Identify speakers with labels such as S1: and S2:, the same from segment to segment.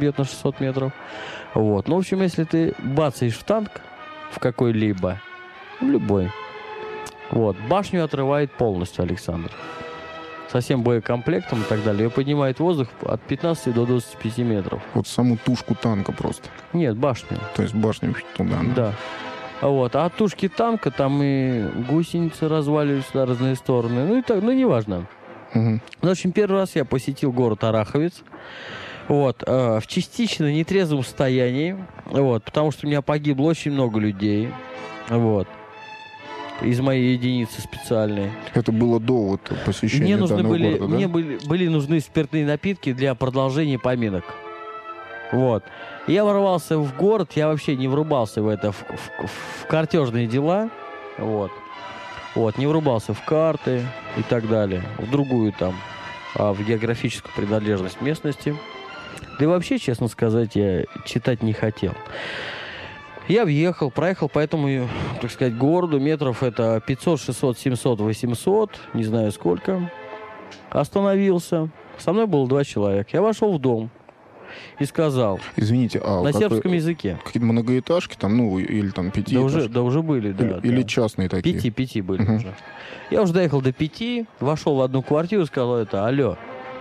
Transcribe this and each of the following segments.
S1: бьет на 600 метров. Вот. Ну, в общем, если ты бацаешь в танк, в какой-либо, в любой, вот, башню отрывает полностью, Александр. Со всем боекомплектом и так далее. Ее поднимает в воздух от 15 до 25 метров.
S2: Вот саму тушку танка просто.
S1: Нет, башню.
S2: То есть башню туда.
S1: Да. Вот. А от тушки танка там и гусеницы разваливались в разные стороны. Ну, и так, ну, неважно.
S2: Угу.
S1: В общем, первый раз я посетил город Араховец. Вот. В частично нетрезвом состоянии. Вот. Потому что у меня погибло очень много людей. Вот. Из моей единицы специальной.
S2: Это было до вот посещения данного города, да?
S1: Мне были нужны спиртные напитки для продолжения поминок. Вот. Я ворвался в город, я вообще не врубался в это, в картежные дела. Вот. Вот, не врубался в карты и так далее. В другую там, в географическую принадлежность местности. Да и вообще, честно сказать, я читать не хотел. Я въехал, проехал по этому, так сказать, городу. Метров это 500, 600, 700, 800, не знаю сколько. Остановился. Со мной было 2 человека. Я вошел в дом и сказал.
S2: Извините,
S1: на сербском языке.
S2: Какие-то многоэтажки там, ну, или там 5-этажки?
S1: Да уже были, да.
S2: Или частные такие?
S1: 5 были уже. Я уже доехал до 5, вошел в одну квартиру и сказал алло,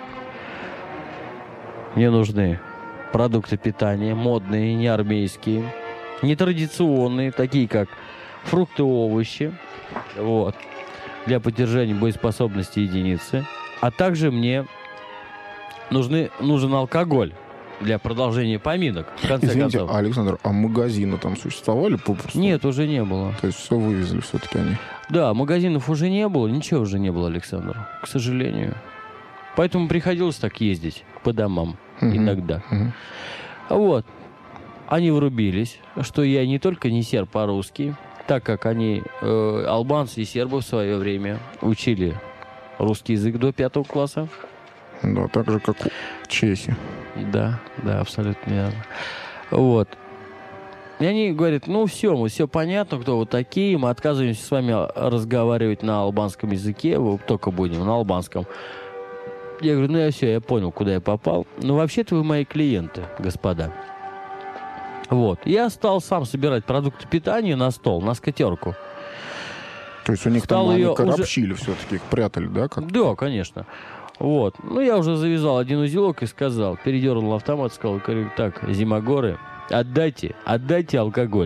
S1: мне нужны продукты питания, модные, не армейские, нетрадиционные, такие как фрукты, овощи, вот, для поддержания боеспособности единицы. А также мне нужен алкоголь для продолжения поминок, в конце концов.
S2: Александр, а магазины там существовали попросту?
S1: Нет, уже не было.
S2: То есть все вывезли все-таки они? Да,
S1: магазинов уже не было, ничего уже не было, Александр, к сожалению. Поэтому приходилось так ездить по домам иногда. Вот. Они врубились, что я не только не серб по-русски, так как они, албанцы и сербы в свое время учили русский язык до 5 класса.
S2: Да, так же, как чехи.
S1: Да, абсолютно верно. Вот. И они говорят, все понятно, кто вы такие, мы отказываемся с вами разговаривать на албанском языке, только будем на албанском. Я говорю, я понял, куда я попал. Но вообще-то вы мои клиенты, господа. Вот. Я стал сам собирать продукты питания на стол, на скатерку.
S2: То есть у них там они коробчили все-таки, их прятали, да?
S1: Да, конечно. Вот. Я уже завязал один узелок и сказал, передернул автомат, сказал, так, Зимогоры, отдайте алкоголь.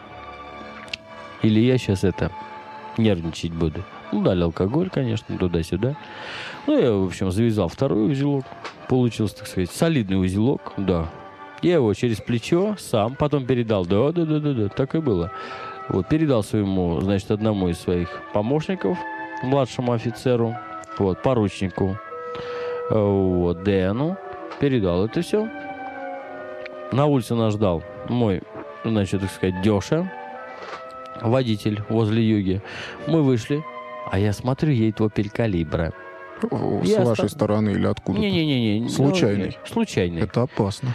S1: Или я сейчас нервничать буду. Дали алкоголь, конечно, туда-сюда. Я, в общем, завязал второй узелок. Получился, так сказать, солидный узелок, да. Я его через плечо сам потом передал. Да, так и было. Вот, передал своему, значит, одному из своих помощников, младшему офицеру, вот, поручнику, вот, Дэну, передал это все. На улице нас ждал мой, значит, так сказать, Дёша, водитель возле Юги. Мы вышли, а я смотрю, едет Opel Calibra.
S2: С вашей стороны или откуда-то?
S1: Не.
S2: Случайный?
S1: Случайный.
S2: Это опасно.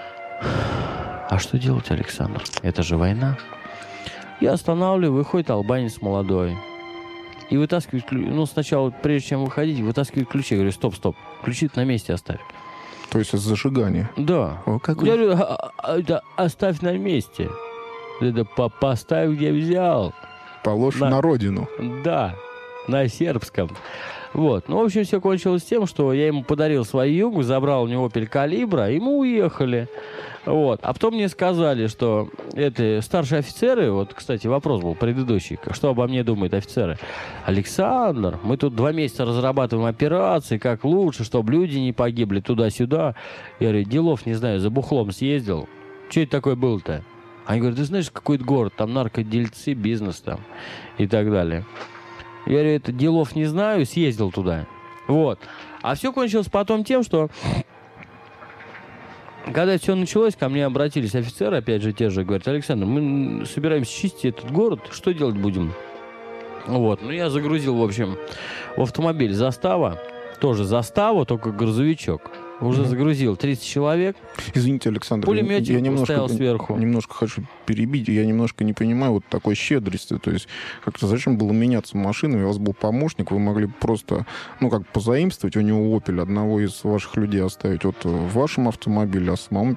S1: А что делать, Александр? Это же война. Я останавливаю, выходит албанец молодой. И вытаскивает ключи. Сначала, прежде чем выходить, вытаскивает ключи. Я говорю, стоп, ключи на месте оставь.
S2: То есть это зажигание?
S1: Да.
S2: Я
S1: говорю, оставь на месте. Это поставь, где взял.
S2: Положь на родину.
S1: Да, на сербском. Вот. В общем, все кончилось тем, что я ему подарил свою Югу, забрал у него Opel Calibra, и мы уехали. Вот. А потом мне сказали, что это старшие офицеры, вот, кстати, вопрос был предыдущий, что обо мне думают офицеры. Александр, мы тут 2 месяца разрабатываем операции, как лучше, чтобы люди не погибли туда-сюда. Я говорю, делов не знаю, за бухлом съездил. Что это такое было-то? Они говорят, ты знаешь, какой-то город, там наркодельцы, бизнес там и так далее. Я говорю, это делов не знаю, съездил туда. Вот. А все кончилось потом тем, что когда все началось, ко мне обратились офицеры, опять же, те же, говорят, Александр, мы собираемся чистить этот город, что делать будем? Вот. Я загрузил, в общем, в автомобиль застава, только грузовичок. Уже загрузил 30 человек.
S2: Извините, Александр,
S1: пулеметчик
S2: я
S1: стоял сверху.
S2: Немножко хочу перебить. Я немножко не понимаю вот такой щедрости. То есть, как-то зачем было меняться машинами? У вас был помощник, вы могли просто, позаимствовать у него Opel, одного из ваших людей оставить вот в вашем автомобиле, а самому